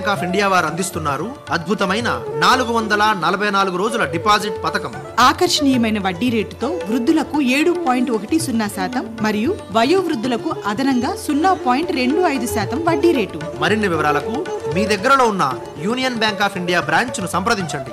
Bank of India వారు అందిస్తున్నారు అద్భుతమైన 444 రోజుల డిపాజిట్ పథకం. ఆకర్షణీయమైన వడ్డీ రేటుతో వృద్ధులకు 7.10% మరియు వయోవృద్ధులకు అదనంగా 0.25% వడ్డీ రేటు. మరిన్ని వివరాలకు మీ దగ్గరలో ఉన్న union bank of India branch ను సంప్రదించండి.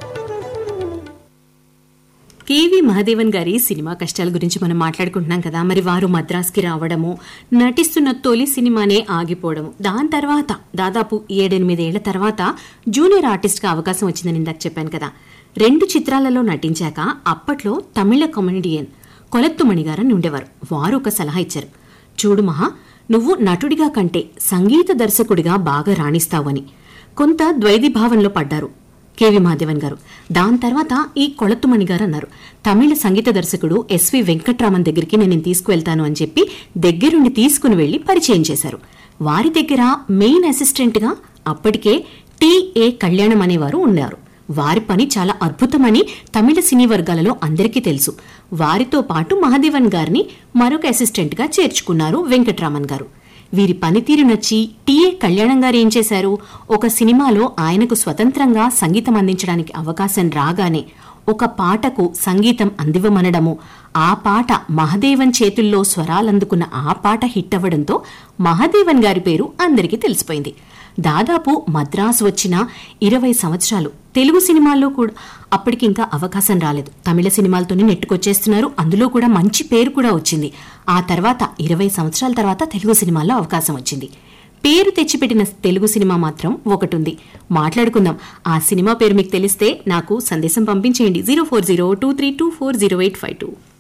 కేవి మహాదేవన్ గారి సినిమా కష్టాల గురించి మనం మాట్లాడుకుంటున్నాం కదా. మరి వారు మద్రాస్కి రావడము, నటిస్తున్న తొలి సినిమానే ఆగిపోవడము, దాని తర్వాత దాదాపు 7-8 ఏళ్ల తర్వాత జూనియర్ ఆర్టిస్ట్గా అవకాశం వచ్చిందని ఇందాక చెప్పాను కదా. 2 చిత్రాలలో నటించాక అప్పట్లో తమిళ కామెడియన్ కొలత్తుమణి గారని ఉండేవారు. వారు ఒక సలహా ఇచ్చారు. చూడు మహా, నువ్వు నటుడిగా కంటే సంగీత దర్శకుడిగా బాగా రాణిస్తావని. కొంత ద్వైధీభావంలో పడ్డారు కేవి మహాదేవన్ గారు. దాని తర్వాత ఈ కొళత్తుమణి గారు అన్నారు, తమిళ సంగీత దర్శకుడు ఎస్వి వెంకట్రామన్ దగ్గరికి నేను తీసుకువెళ్తాను అని చెప్పి దగ్గరుండి తీసుకుని వెళ్లి పరిచయం చేశారు. వారి దగ్గర మెయిన్ అసిస్టెంట్ గా అప్పటికే టి.ఏ. కళ్యాణం అనేవారు ఉన్నారు. వారి పని చాలా అద్భుతమని తమిళ సినీ వర్గాలలో అందరికీ తెలుసు. వారితో పాటు మహాదేవన్ గారిని మరొక అసిస్టెంట్ గా చేర్చుకున్నారు వెంకట్రామన్ గారు. వీరి పనితీరు నచ్చి టి.ఏ. కళ్యాణం గారు ఏం చేశారు, ఒక సినిమాలో ఆయనకు స్వతంత్రంగా సంగీతం అందించడానికి అవకాశం రాగానే ఒక పాటకు సంగీతం అందివ్వమనడము, ఆ పాట మహాదేవన్ చేతుల్లో స్వరాలందుకున్న ఆ పాట హిట్ అవ్వడంతో మహాదేవన్ గారి పేరు అందరికీ తెలిసిపోయింది. దాదాపు మద్రాసు వచ్చిన 20 సంవత్సరాలు తెలుగు సినిమాల్లో కూడా అప్పటికి ఇంకా అవకాశం రాలేదు. తమిళ సినిమాలతోనే నెట్టుకొచ్చేస్తున్నారు. అందులో కూడా మంచి పేరు కూడా వచ్చింది. ఆ తర్వాత 20 సంవత్సరాల తర్వాత తెలుగు సినిమాల్లో అవకాశం వచ్చింది. పేరు తెచ్చిపెట్టిన తెలుగు సినిమా మాత్రం ఒకటి ఉంది, మాట్లాడుకుందాం. ఆ సినిమా పేరు మీకు తెలిస్తే నాకు సందేశం పంపించేయండి 0402324085.